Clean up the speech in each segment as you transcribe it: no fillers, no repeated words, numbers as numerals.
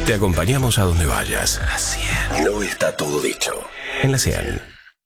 Te acompañamos a donde vayas. La 100. No está todo dicho. En la 100.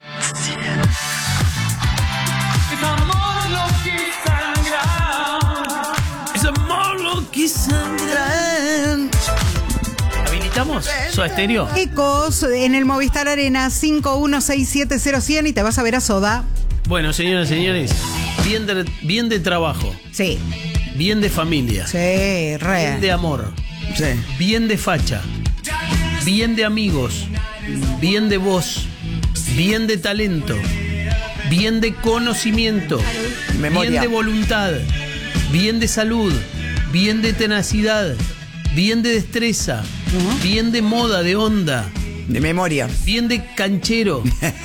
Es amor lo que sangra. Es amor lo que sangra. ¿Habilitamos? ¿Soda Stereo? Ecos en el Movistar Arena 51670100 y te vas a ver a Soda. Bueno, señoras y señores, bien de trabajo, Sí. bien de familia, Sí, bien re. de amor, Sí. bien de facha, bien de amigos, bien de voz, bien de talento, bien de conocimiento, Memoria. bien de voluntad, bien de salud, bien de tenacidad, bien de destreza, bien de moda, de onda, De memoria. bien de canchero,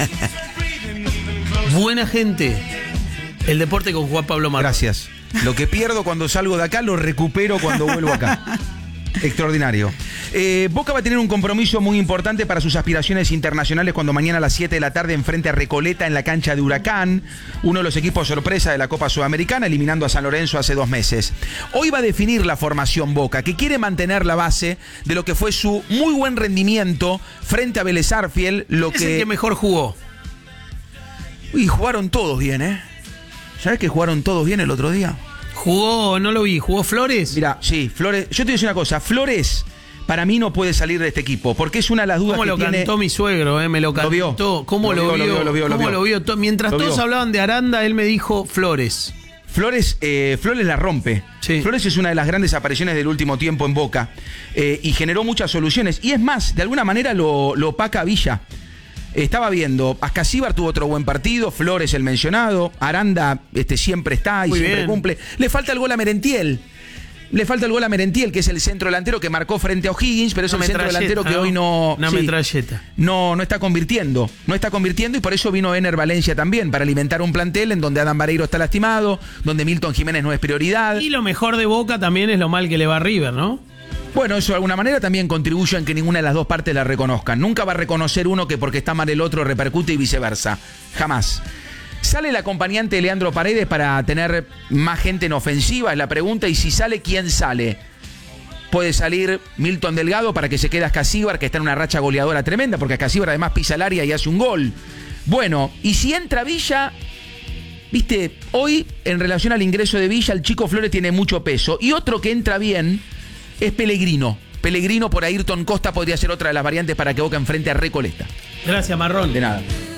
buena gente. El deporte con Juan Pablo Marrón. Gracias. Lo que pierdo cuando salgo de acá, lo recupero cuando vuelvo acá. Extraordinario. Boca va a tener un compromiso muy importante para sus aspiraciones internacionales cuando mañana a las 7 de la tarde enfrente a Recoleta en la cancha de Huracán, uno de los equipos sorpresa de la Copa Sudamericana, eliminando a San Lorenzo hace 2 meses. Hoy va a definir la formación Boca, que quiere mantener la base de lo que fue su muy buen rendimiento frente a Vélez Sarsfield. Es el que mejor jugó. Uy, jugaron todos bien, ¿eh? ¿Sabés que jugaron todos bien el otro día? Jugó, no lo vi, jugó Flores. Mira, sí, Flores. Yo te voy a decir una cosa. Flores, para mí, no puede salir de este equipo, porque es una de las dudas ¿Cómo que lo tiene. cantó mi suegro? Me lo cantó. vio. ¿Cómo lo vio? Mientras Lo todos vio. hablaban de Aranda, él me dijo Flores. Flores la rompe. Sí. Flores es una de las grandes apariciones del último tiempo en Boca y generó muchas soluciones. Y es más, de alguna manera lo opaca a Villa. Estaba viendo, Ascasíbar tuvo otro buen partido, Flores el mencionado, Aranda siempre está y Muy siempre bien. cumple. Le falta el gol a Merentiel. Que es el centro delantero que marcó frente a O'Higgins, pero es Una el centro metralleta, delantero que ¿no? hoy no. Una metralleta. No está convirtiendo. No está convirtiendo y por eso vino Ener Valencia también, para alimentar un plantel en donde Adam Vareiro está lastimado, donde Milton Jiménez no es prioridad. Y lo mejor de Boca también es lo mal que le va a River, ¿no? Bueno, eso de alguna manera también contribuye en que ninguna de las dos partes la reconozcan. Nunca va a reconocer uno que porque está mal el otro repercute y viceversa. Jamás. ¿Sale el acompañante de Leandro Paredes para tener más gente en ofensiva? Es la pregunta. Y si sale, ¿quién sale? Puede salir Milton Delgado para que se quede Ascasíbar, que está en una racha goleadora tremenda, porque Ascasíbar además pisa el área y hace un gol. Bueno, y si entra Villa, viste, hoy en relación al ingreso de Villa, el chico Flores tiene mucho peso. Y otro que entra bien es Pellegrino. Pellegrino por Ayrton Costa podría ser otra de las variantes para que Boca enfrente a Recoleta. Gracias, Marrón. De nada.